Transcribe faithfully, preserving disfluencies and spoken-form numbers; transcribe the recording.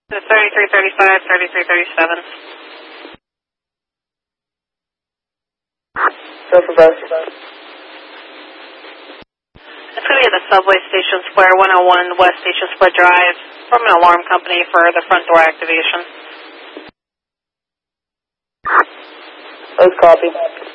The thirty-three thirty-five, thirty-three thirty-seven. Go for both. It's going to be at the subway Station Square, one oh one West Station Square Drive, from an alarm company for the front door activation. Both copy.